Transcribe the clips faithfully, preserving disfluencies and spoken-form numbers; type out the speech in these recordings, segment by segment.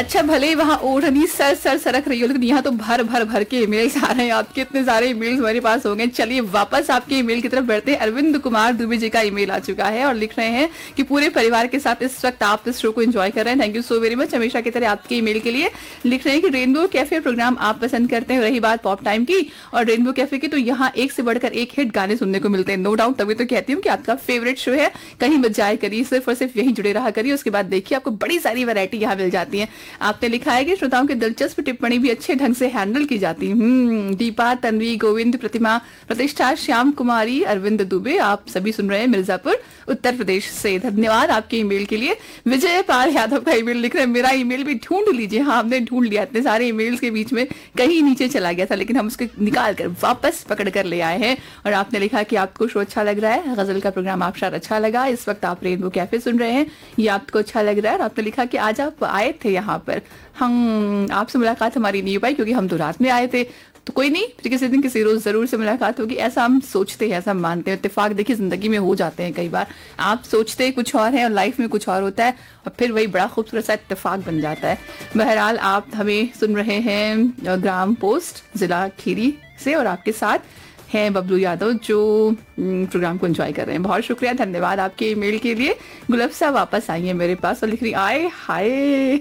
अच्छा भले ही वहाँ ओढ़नी सर सर सरक रही हो, लेकिन यहाँ तो भर भर भर के ईमेल्स आ रहे हैं आपके। इतने सारे ईमेल्स हमारे पास हो गए। चलिए वापस आपके ईमेल की तरफ बढ़ते हैं। अरविंद कुमार दुबे जी का ईमेल आ चुका है और लिख रहे हैं कि पूरे परिवार के साथ इस वक्त आप इस शो को एंजॉय कर रहे हैं। Thank you so very much. हमेशा की तरह आपके ईमेल के लिए लिख रहे हैं कि रेनबो कैफे प्रोग्राम आप पसंद करते हैं। रही बात पॉप टाइम की और रेनबो कैफे की, तो यहाँ एक से बढ़कर एक हिट गाने सुनने को मिलते हैं, नो डाउट। तभी तो कहती हूँ कि आपका फेवरेट शो है। कहीं मत जाए करिए, सिर्फ और सिर्फ यही जुड़े रहा करिए। उसके बाद देखिए आपको बड़ी सारी वैरायटी यहाँ मिल जाती है। आपने लिखा है कि श्रोताओं की दिलचस्प टिप्पणी भी अच्छे ढंग से हैंडल की जाती है। हम्म दीपा, तन्वी, गोविंद, प्रतिमा, प्रतिष्ठा, श्याम कुमारी, अरविंद दुबे, आप सभी सुन रहे हैं मिर्जापुर उत्तर प्रदेश से। धन्यवाद आपके ईमेल के लिए। विजय पाल यादव का ईमेल लिख रहे हैं, मेरा ईमेल भी ढूंढ लीजिए। हाँ, हमने ढूंढ लिया। इतने सारे ईमेल्स के बीच में कहीं नीचे चला गया था, लेकिन हम उसको निकाल कर वापस पकड़ कर ले आए हैं। और आपने लिखा कि आपको शो अच्छा लग रहा है, गजल का प्रोग्राम आप शायद अच्छा लगा। इस वक्त आप रेनबो कैफे सुन रहे हैं, ये आपको अच्छा लग रहा है। और आपने लिखा कि आज आप आए थे यहाँ पर, हम आपसे मुलाकात हमारी नहीं हो पाई क्योंकि हम तो रात में आए थे। तो कोई नहीं, फिर किसी दिन किसी रोज जरूर से मुलाकात होगी, ऐसा हम सोचते हैं, ऐसा मानते हैं। इत्तेफाक देखिए जिंदगी में हो जाते हैं कई बार। आप सोचते हैं कुछ और है और लाइफ में कुछ और होता है, और फिर वही बड़ा खूबसूरत सा इत्तेफाक बन जाता है। बहरहाल आप हमें सुन रहे हैं ग्राम पोस्ट जिला खीरी से, और आपके साथ हैं बबलू यादव जो प्रोग्राम को एंजॉय कर रहे हैं। बहुत शुक्रिया, धन्यवाद आपके ईमेल के लिए। गुलफ्सा वापस आई है मेरे पास और लिख रही, आए हाय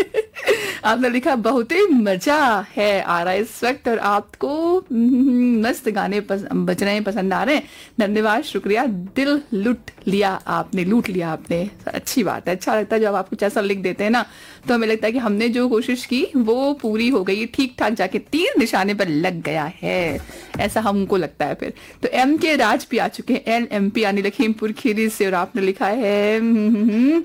आपने लिखा बहुत ही मजा है आ रहा है इस वक्त, और आपको मस्त गाने बज रहे हैं, पसंद आ रहे हैं। धन्यवाद, शुक्रिया। दिल लूट लिया आपने, लूट लिया आपने, अच्छी बात है। अच्छा लगता है जब आप कुछ ऐसा लिख देते हैं ना, तो हमें लगता है कि हमने जो कोशिश की वो पूरी हो गई, ठीक ठाक जाके तीर निशाने पर लग गया है, ऐसा हमको लगता है। फिर तो एम के राज भी आ चुके हैं, एल एम पी यानी लखीमपुर खीरी से, और आपने लिखा है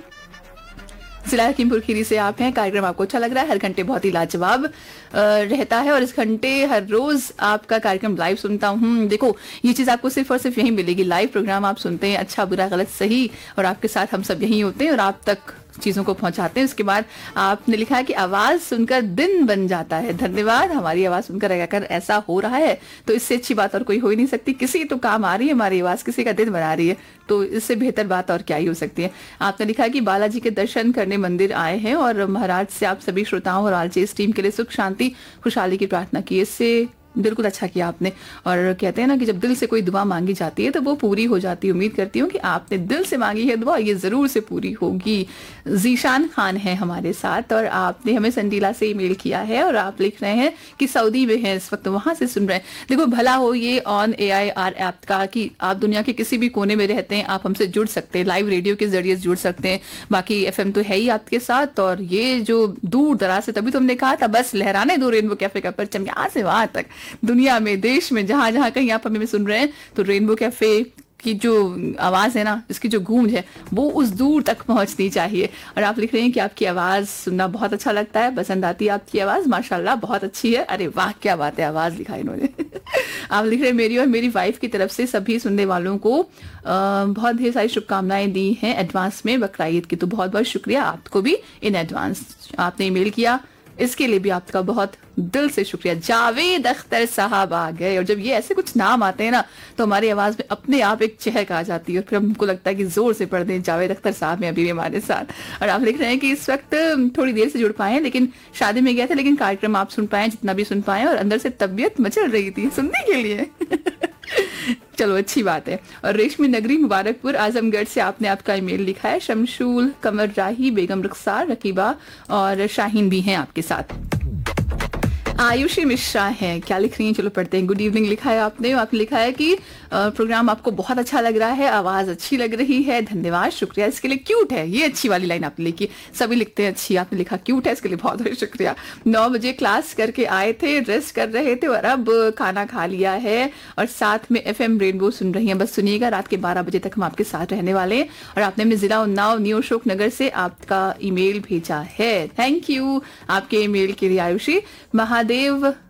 जिला लखीमपुर खीरी से आप हैं। कार्यक्रम आपको अच्छा लग रहा है, हर घंटे बहुत ही लाजवाब रहता है, और इस घंटे हर रोज आपका कार्यक्रम लाइव सुनता हूँ। देखो ये चीज आपको सिर्फ और सिर्फ यही मिलेगी, लाइव प्रोग्राम आप सुनते हैं, अच्छा बुरा गलत सही, और आपके साथ हम सब यही होते हैं और आप तक चीजों को पहुंचाते हैं। उसके बाद आपने लिखा है कि आवाज सुनकर दिन बन जाता है। धन्यवाद, हमारी आवाज सुनकर अगर ऐसा हो रहा है तो इससे अच्छी बात और कोई हो ही नहीं सकती। किसी तो काम आ रही है हमारी आवाज, किसी का दिन बना रही है, तो इससे बेहतर बात और क्या ही हो सकती है। आपने लिखा है कि बालाजी के दर्शन करने मंदिर आए हैं और महाराज से आप सभी श्रोताओं और आरजेएस टीम के लिए सुख शांति खुशहाली की प्रार्थना की। इससे बिल्कुल अच्छा किया आपने। और कहते हैं ना कि जब दिल से कोई दुआ मांगी जाती है तो वो पूरी हो जाती है। उम्मीद करती हूँ कि आपने दिल से मांगी है दुआ, ये जरूर से पूरी होगी। जीशान खान है हमारे साथ और आपने हमें संडीला से ईमेल किया है और आप लिख रहे हैं कि सऊदी में हैं इस वक्त, वहां से सुन रहे हैं। देखो भला हो ये on A I R app का कि आप दुनिया के किसी भी कोने में रहते हैं, आप हमसे जुड़ सकते हैं, लाइव रेडियो के जरिए जुड़ सकते हैं। बाकी एफ एम तो है ही आपके साथ, और ये जो दूर दराज से, तभी तुमने कहा था बस लहराने दो रेनबो कैफे का परचम यहाँ से वहां तक, दुनिया में देश में जहां जहां कहीं आप हमें सुन रहे हैं, तो रेनबो कैफे की जो आवाज है ना, इसकी जो गूंज है वो उस दूर तक पहुंचनी चाहिए। और आप लिख रहे हैं कि आपकी आवाज सुनना बहुत अच्छा लगता है, पसंद आती है आपकी आवाज, माशाल्लाह बहुत अच्छी है। अरे वाह क्या बात है, आवाज लिखा इन्होंने। आप लिख रहे हैं मेरी और मेरी वाइफ की तरफ से सभी सुनने वालों को आ, बहुत ढेर सारी शुभकामनाएं दी हैं एडवांस में बकरा ईद की, तो बहुत बहुत शुक्रिया आपको भी इन एडवांस। आपने ईमेल किया, इसके लिए भी आपका बहुत दिल से शुक्रिया। जावेद अख्तर साहब आ गए, और जब ये ऐसे कुछ नाम आते हैं ना तो हमारी आवाज में अपने आप एक चहक आ जाती है, और फिर हमको लगता है कि जोर से पढ़ दें जावेद अख्तर साहब में अभी भी हमारे साथ। और आप लिख रहे हैं कि इस वक्त थोड़ी देर से जुड़ पाए हैं, लेकिन शादी में गए थे, लेकिन कार्यक्रम आप सुन पाए जितना भी सुन पाए, और अंदर से तबीयत मचल रही थी सुनने के लिए। चलो अच्छी बात है। और रेशमी नगरी मुबारकपुर आजमगढ़ से आपने आपका ईमेल लिखा है। शमशूल, कमर राही, बेगम रुखसार, रकीबा और शाहीन भी हैं आपके साथ। आयुषी मिश्रा है, क्या लिख रही हैं, चलो पढ़ते हैं। गुड इवनिंग लिखा है आपने। आपने लिखा है कि प्रोग्राम आपको बहुत अच्छा लग रहा है, आवाज अच्छी लग रही है, धन्यवाद शुक्रिया इसके लिए। क्यूट है, ये अच्छी वाली लाइन आपने लिखी, सभी लिखते हैं अच्छी, आपने लिखा क्यूट है, इसके लिए बहुत बहुत शुक्रिया। नौ बजे क्लास करके आए थे, रेस्ट कर रहे थे और अब खाना खा लिया है और साथ में एफ एम रेनबो सुन रही हैं। बस सुनिएगा, रात के बारह बजे तक हम आपके साथ रहने वाले हैं। और आपने अपने जिला उन्नाव न्यू अशोक नगर से आपका ईमेल भेजा है, थैंक यू आपके ईमेल के लिए आयुषी। महादेव